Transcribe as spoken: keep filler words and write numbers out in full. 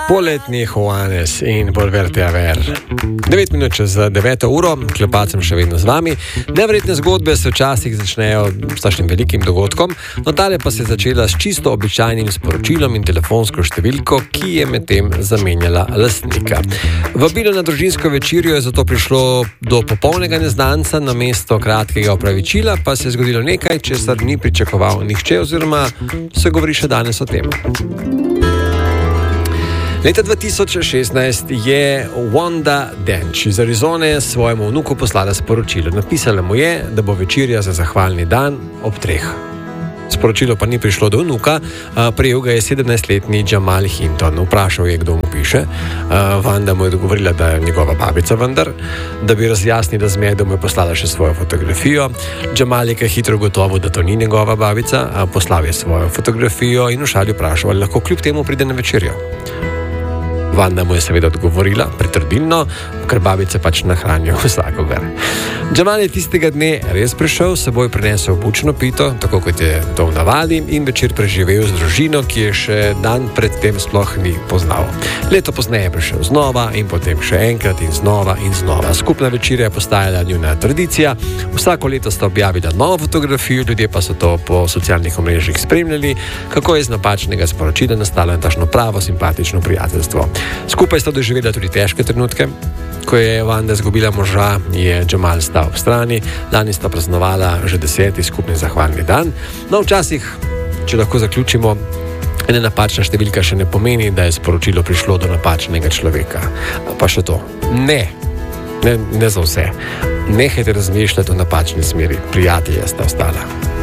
Poletni Juanes in Volverte a ver. devet minut čez deveto uro, Klepac sem še vedno z vami. Neverjetne zgodbe se včasih začnejo s takšnim velikim dogodkom, no tale pa se je začela s čisto običajnim sporočilom in telefonsko številko, ki je medtem zamenjala lastnika. Vabilo na družinsko večerjo je zato prišlo do popolnega neznanca, namesto kratkega opravičila pa se je zgodilo nekaj, česar ni pričakoval nihče, oziroma se govori še danes o tem. Leta dva tisoč šestnajst je Wanda Dench iz Arizone svojemu vnuku poslala sporočilo. Napisala mu je, da bo večerja za zahvalni dan ob treh. Sporočilo pa ni prišlo do vnuka, prejel ga je sedemnajstletni Jamal Hinton. Vprašal je, kdo mu piše. Wanda mu je odgovorila, da je njegova babica vendar. Da bi razjasnila zmedo, mu je poslala še svojo fotografijo. Jamal je kaj hitro gotovo, da to ni njegova babica. Poslal je svojo fotografijo in v šali vprašal, ali lahko kljub temu pride na večerjo. Wanda mu je seveda odgovorila, pritrdilno, ker babice pač nahranijo vsakogar. Jamal je tistega dne res prišel, s seboj prinesel bučno pito, tako kot je to v navadi, in večer preživel z družino, ki je še dan predtem sploh ni poznal. Leto pozneje je prišel znova in potem še enkrat in znova in znova. Skupna večerja je postajala njuna tradicija, vsako leto sta objavila novo fotografijo, ljudje pa so to po socialnih omrežjih spremljali, kako je iz napačnega sporočila nastalo takšno pravo simpatično prijateljstvo. Skupaj sta doživela tudi težke trenutke. Ko je Wanda izgubila moža, je Jamal stal ob strani. Lani sta praznovala že deseti skupni zahvalni dan. No, včasih, če lahko zaključimo, ena napačna številka še ne pomeni, da je sporočilo prišlo do napačnega človeka. Pa še to. Ne. Ne, ne za vse. Nehajte razmišljati v napačni smeri. Prijatelja sta ostala.